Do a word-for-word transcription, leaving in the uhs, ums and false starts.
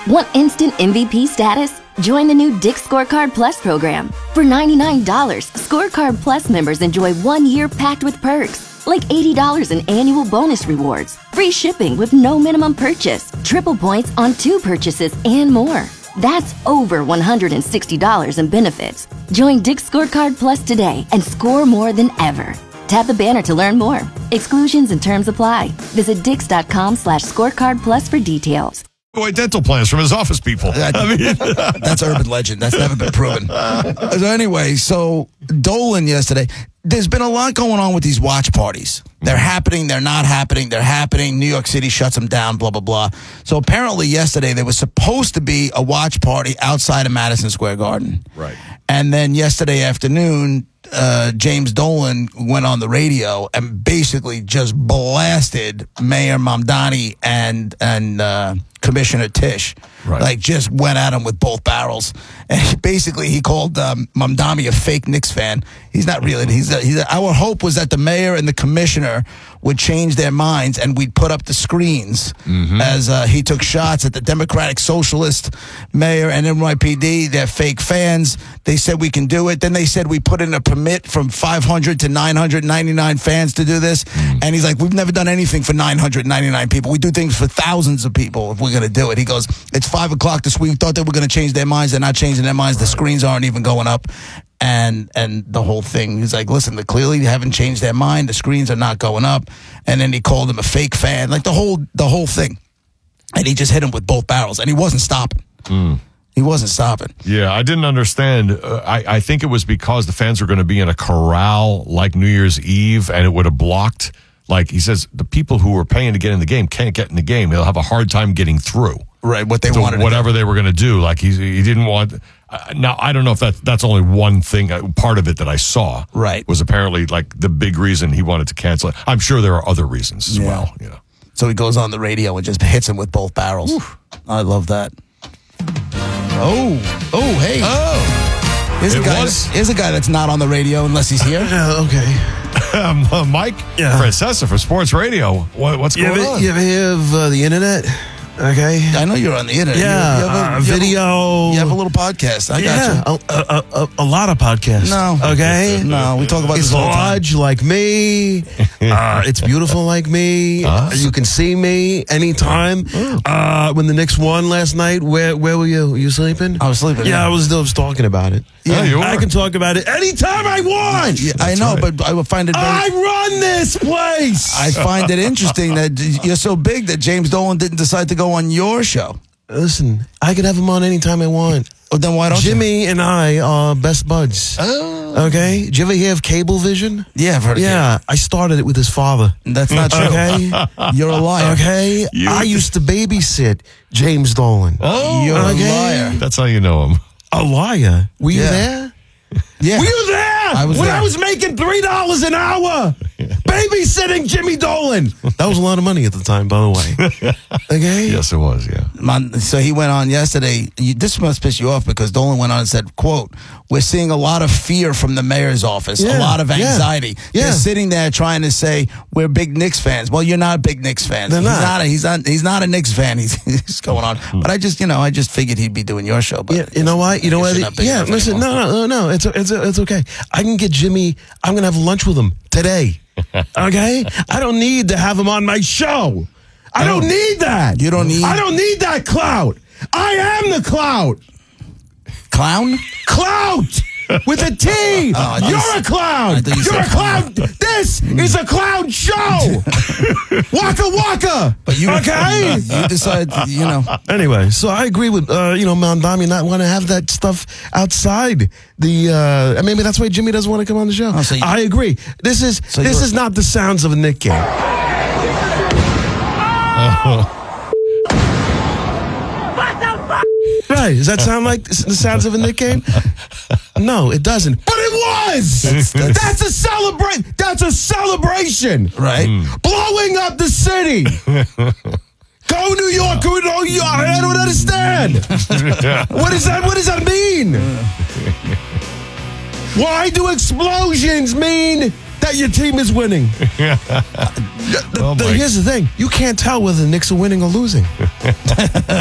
Want instant M V P status? Join the new Dick's Scorecard Plus program. For ninety-nine dollars, Scorecard Plus members enjoy one year packed with perks, like eighty dollars in annual bonus rewards, free shipping with no minimum purchase, triple points on two purchases, and more. That's over one hundred sixty dollars in benefits. Join Dick's Scorecard Plus today and score more than ever. Tap the banner to learn more. Exclusions and terms apply. Visit dix.com slash scorecard plus for details. Dental plans from his office people. I mean, that's urban legend. That's never been proven. So anyway, so Dolan yesterday, there's been a lot going on with these watch parties. They're happening, they're not happening, they're happening. New York City shuts them down, blah, blah, blah. So apparently yesterday there was supposed to be a watch party outside of Madison Square Garden. Right. And then yesterday afternoon, uh, James Dolan went on the radio and basically just blasted Mayor Mamdani and, and, uh, Commissioner Tisch, right. Like just went at him with both barrels. And basically he called um, Mamdani a fake Knicks fan. He's not really. He's, a, he's a, our hope was that the mayor and the commissioner would change their minds and we'd put up the screens mm-hmm. as uh, he took shots at the Democratic Socialist mayor and N Y P D. They're fake fans. They said we can do it. Then they said we put in a permit from five hundred to nine hundred ninety-nine fans to do this. Mm-hmm. And he's like, we've never done anything for nine hundred ninety-nine people. We do things for thousands of people if we're going to do it. He goes, it's five o'clock this week. We thought they were going to change their minds. They're not changing their minds. The screens aren't even going up. And and the whole thing, he's like, listen, they clearly haven't changed their mind. The screens are not going up. And then he called him a fake fan, like the whole the whole thing. And he just hit him with both barrels, and he wasn't stopping. Mm. He wasn't stopping. Yeah, I didn't understand. Uh, I, I think it was because the fans were going to be in a corral like New Year's Eve, and it would have blocked. Like he says, the people who were paying to get in the game can't get in the game. They'll have a hard time getting through. Right, what they so wanted. Whatever they were going to do. Like he, he didn't want. Uh, now, I don't know if that, that's only one thing, uh, part of it that I saw. Right. Was apparently like the big reason he wanted to cancel it. I'm sure there are other reasons as yeah. well. You know. So he goes on the radio and just hits him with both barrels. Oof. I love that. Oh, oh, hey. Oh. Here's a, It guy, was? here's a guy that's not on the radio unless he's here. Uh, okay. um, uh, Mike Yeah. Francesa for Sports Radio. What, what's You going ever, on? you ever have uh, the internet? Okay. I know you're on the internet. Yeah, You, you have a, uh, you have a- video. you have a little podcast. I yeah, got you. a, a, a, a lot of podcasts. No. Okay. No, we talk about It's this all the time. large like me. Uh, it's beautiful like me. Huh? You can see me anytime. Uh, when the Knicks won last night, where where were you? Were you sleeping? I was sleeping. Yeah, I was, I was talking about it. Yeah, you were. I can talk about it anytime I want. Yeah, I know, right. but I would find it very... I run this place. I find it interesting that you're so big that James Dolan didn't decide to go on your show. Listen, I can have him on anytime I want. Well, then why don't Jimmy and I are best buds. Oh. Okay? Did you ever hear of Cablevision? you? Yeah, I've heard of Yeah, I started it with his father. it. That's not true. Okay? You're a liar. Okay? You- I used to babysit James Dolan. Oh, You're Okay. a liar. that's how you know him. A liar. Were you Yeah. there? Yeah. Were you there? I was when there. I was making three dollars an hour babysitting Jimmy Dolan. That was a lot of money at the time, by the way. Okay? Yes, it was. Yeah. Man, so he went on yesterday. You, this must piss you off because Dolan went on and said, quote, we're seeing a lot of fear from the mayor's office, Yeah, a lot of yeah, anxiety. yeah. They're sitting there trying to say, we're big Knicks fans. Well, you're not big Knicks fans. They're he's not. not. a, he's, not he's not a Knicks fan. He's, he's going on. But I just, you know, I just figured he'd be doing your show. But Yeah, you know what? You know I guess what? you're not big Yeah, enough listen, anymore. no, no, no, no. It's it's it's okay. I can get Jimmy. I'm gonna have lunch with him today. Okay? I don't need to have him on my show. I don't need that. You don't need- I don't need that clout. I am the clout. Clown? Clout with a T. Oh, I thought you You're said- a clown. I thought you You're a said clown. This is a clown show. Waka waka. But you, okay? you decided, to, you know. Anyway, so I agree with uh, you know Mamdani not want to have that stuff outside the. Uh, and maybe that's why Jimmy doesn't want to come on the show. Oh, so you- I agree. This is So this you're- is not the sounds of a Knick game. Right? Does that sound like the sounds of a Knick game? No, it doesn't. But it was. that's- That's a celebration. That's a celebration. Right? Blowing up the city. Go New York, go New York. I don't understand. What does that what does that mean? Why do explosions mean that your team is winning? The- Oh, the- Mike. here's the thing. You can't tell whether the Knicks are winning or losing.